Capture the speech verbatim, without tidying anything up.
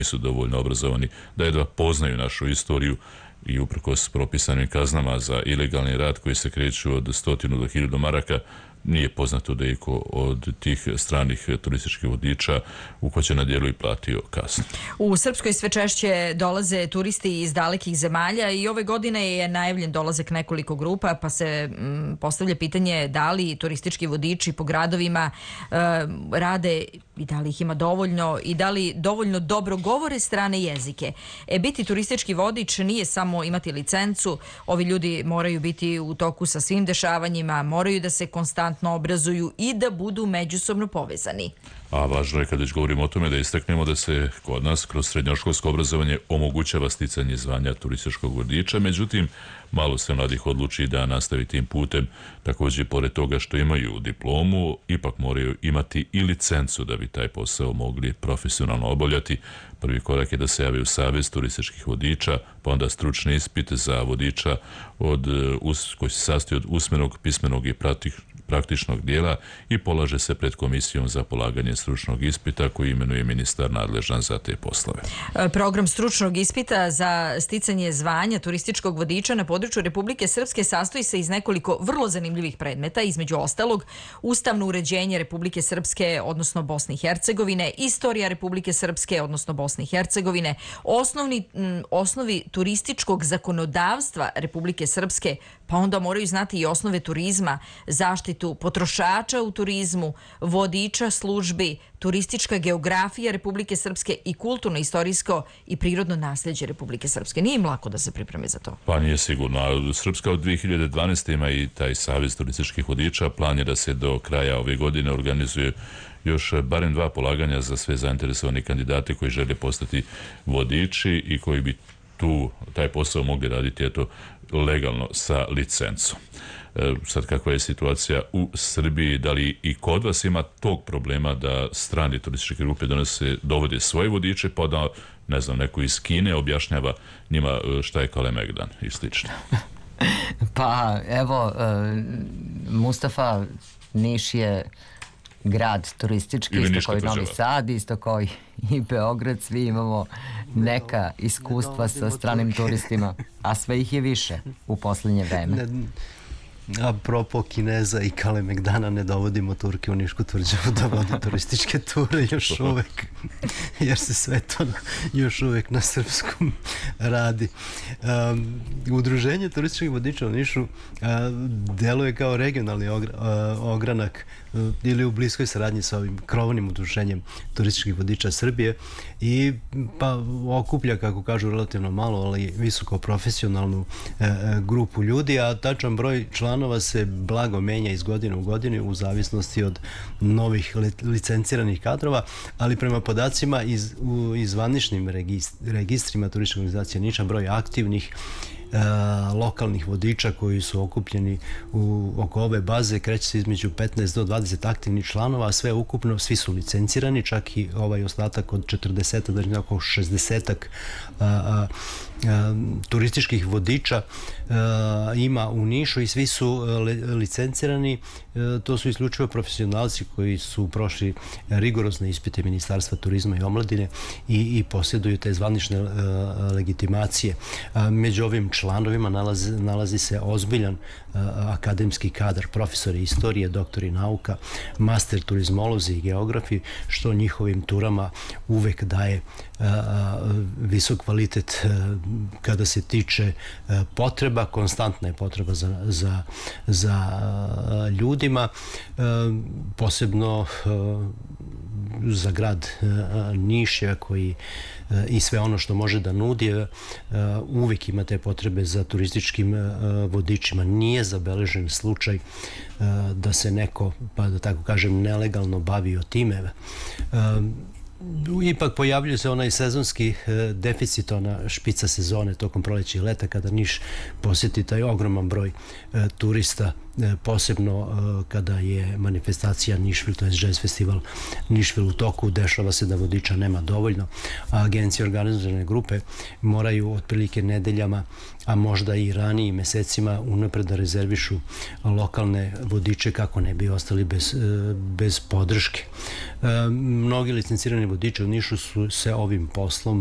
nisu dovoljno obrazovani da jedva poznaju našu istoriju i uprkos propisanim kaznama za ilegalni rad koji se kreću od stotinu do hiljadu maraka, nije poznato da je iko od tih stranih turističkih vodiča uhvaćen na djelu i platio kaznu. U Srpskoj sve češće dolaze turisti iz dalekih zemalja i ove godine je najavljen dolazak nekoliko grupa, pa se m, postavlja pitanje da li turistički vodiči po gradovima e, rade i da li ih ima dovoljno i da li dovoljno dobro govore strane jezike. E, biti turistički vodič nije samo imati licencu, ovi ljudi moraju biti u toku sa svim dešavanjima, moraju da se konstantno obrazuju i da budu međusobno povezani. A važno je, kad već govorimo o tome, da istaknemo da se kod nas kroz srednjoškolsko obrazovanje omogućava sticanje zvanja turističkog vodiča, međutim, malo se mladih odluči da nastavi tim putem. Također, pored toga što imaju diplomu, ipak moraju imati i licencu da bi taj posao mogli profesionalno obavljati. Prvi korak je da se javi u Savez turističkih vodiča, pa onda stručni ispit za vodiča od, koji se sastoji od usmenog, pismenog i praktičnog dijela i polaže se pred komisijom za polaganje stručnog ispita koji imenuje ministar nadležan za te poslove. Program stručnog ispita za sticanje zvanja turističkog vodiča na području Republike Srpske sastoji se iz nekoliko vrlo zanimljivih predmeta, između ostalog ustavno uređenje Republike Srpske, odnosno Bosne i Hercegovine, istorija Republike Srpske, odnosno Bosne i Hercegovine, osnovni, m, osnovi turističkog zakonodavstva Republike Srpske, pa onda moraju znati i osnove turizma, zaštitu potrošača u turizmu, vodiča službi, turistička geografija Republike Srpske i kulturno-istorijsko i prirodno nasljeđe Republike Srpske. Nije im lako da se pripreme za to. Pa nije sigurno. Srpska od dvije hiljade dvanaeste. ima i taj Savez turističkih vodiča. Plan je da se do kraja ove godine organizuje još barem dva polaganja za sve zainteresovane kandidate koji žele postati vodiči i koji bi tu taj posao mogli raditi eto legalno sa licencom. E, sad kakva je situacija u Srbiji, da li i kod vas ima tog problema da strane turističke grupe donose, dovode svoje vodiče, pa da, ne znam, neko iz Kine objašnjava njima šta je Kalemegdan i slično? Pa evo, Mustafa, Niš je grad turistički, Ili isto kao i Novi Sad, isto kao i Beograd, svi imamo neka iskustva sa stranim turistima, a sve ih je više u posljednje vreme. Apropo Kineza i Kalemegdana, ne dovodimo Turke u Nišku tvrđavu da vode turističke ture još uvek, jer se sve to još uvek na srpskom radi. Um, Udruženje turističkih vodiča u Nišu uh, deluje kao regionalni ogra, uh, ogranak uh, ili u bliskoj saradnji sa ovim krovnim udruženjem turističkih vodiča Srbije i pa okuplja, kako kažu, relativno malo, ali visoko profesionalnu uh, grupu ljudi, a tačan broj članova se blago menja iz godine u godinu u zavisnosti od novih licenciranih kadrova, ali prema podacima iz, u, iz zvaničnim registrima turističke organizacije Niša, broj aktivnih e, lokalnih vodiča koji su okupljeni u, oko ove baze kreće se između petnaest do dvadeset aktivnih članova, a sve ukupno svi su licencirani, čak i ovaj ostatak od četrdeset, znači oko šezdeset a, a, a, turističkih vodiča a, ima u Nišu i svi su licencirani. To su isključivo profesionalci koji su prošli rigorozne ispite Ministarstva turizma i omladine i, i posjeduju te zvanične uh, legitimacije. Uh, među ovim članovima nalazi, nalazi se ozbiljan uh, akademski kadar, profesori istorije, doktori nauka, master turizmolozi i geografi, što njihovim turama uvek daje uh, visok kvalitet uh, kada se tiče uh, potreba, konstantna je potreba za, za, za uh, ljudi. Posebno za grad Niš koji i sve ono što može da nudi, uvijek ima te potrebe za turističkim vodičima. Nije zabeležen slučaj da se neko, pa da tako kažem, nelegalno bavio time. Ipak pojavljuje se onaj sezonski deficit, ona špica sezone tokom proleća i leta kada Niš posjeti taj ogroman broj turista posebno kada je manifestacija Nišvil, to je jazz festival Nišvil u toku, dešava se da vodiča nema dovoljno, a agencije organizovane grupe moraju otprilike nedeljama, a možda i ranijim mesecima unapred da rezervišu lokalne vodiče kako ne bi ostali bez, bez podrške. Mnogi licencirani vodiči u Nišu su se ovim poslom